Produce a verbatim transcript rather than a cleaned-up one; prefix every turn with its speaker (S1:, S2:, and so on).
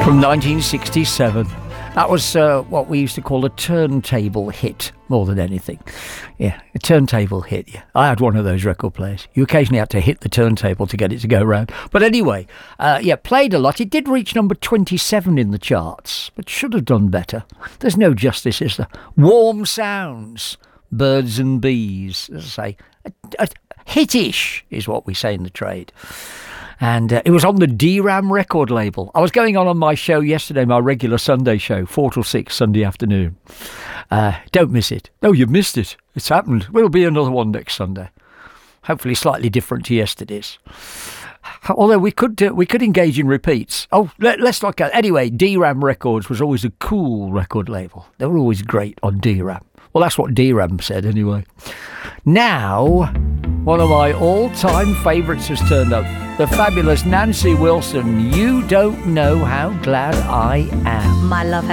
S1: from nineteen sixty-seven. That was uh, what we used to call a turntable hit, more than anything. Yeah, a turntable hit, yeah. I had one of those record players. You occasionally had to hit the turntable to get it to go round. But anyway, uh, yeah, played a lot. It did reach number twenty-seven in the charts, but should have done better. There's no justice, is there? Warm Sounds, Birds and Bees, as I say. A, a, hit-ish is what we say in the trade. And uh, it was on the D RAM record label. I was going on on my show yesterday, my regular Sunday show, four till six Sunday afternoon. Uh, don't miss it. No, you've missed it. It's happened. There'll be another one next Sunday. Hopefully slightly different to yesterday's. Although we could uh, we could engage in repeats. Oh, let, let's not go. Anyway, D RAM Records was always a cool record label. They were always great on D RAM. Well, that's what D RAM said anyway. Now, one of my all-time favourites has turned up. The fabulous Nancy Wilson, You Don't Know How Glad I Am.
S2: My love